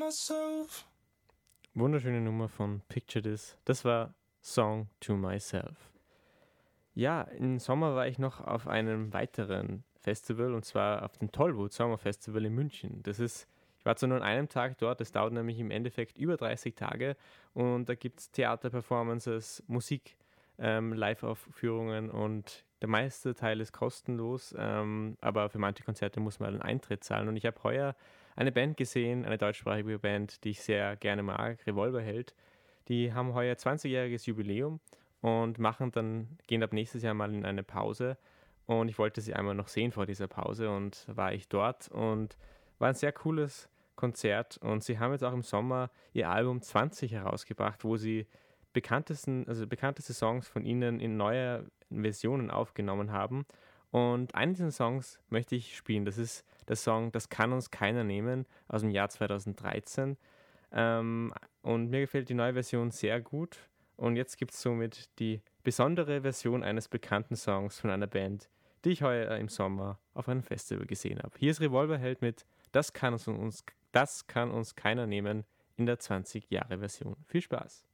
myself. Wunderschöne Nummer von Picture This. Das war Song to Myself. Ja, im Sommer war ich noch auf einem weiteren Festival, und zwar auf dem Tollwood Summer Festival in München. Ich war zwar nur an einem Tag dort, das dauert nämlich im Endeffekt über 30 Tage, und da gibt es Theaterperformances, Musik, Live-Aufführungen, und der meiste Teil ist kostenlos, aber für manche Konzerte muss man einen Eintritt zahlen. Und ich habe heuer eine Band gesehen, eine deutschsprachige Band, die ich sehr gerne mag, Revolverheld. Die haben heuer 20-jähriges Jubiläum und gehen ab nächstes Jahr mal in eine Pause. Und ich wollte sie einmal noch sehen vor dieser Pause, und war ich dort, und war ein sehr cooles Konzert. Und sie haben jetzt auch im Sommer ihr Album 20 herausgebracht, wo sie bekannteste Songs von ihnen in neuer Versionen aufgenommen haben. Und einen dieser Songs möchte ich spielen. Das ist der Song Das kann uns keiner nehmen aus dem Jahr 2013. Und mir gefällt die neue Version sehr gut. Und jetzt gibt es somit die besondere Version eines bekannten Songs von einer Band, die ich heuer im Sommer auf einem Festival gesehen habe. Hier ist Revolverheld mit Das kann uns keiner nehmen in der 20-Jahre-Version. Viel Spaß!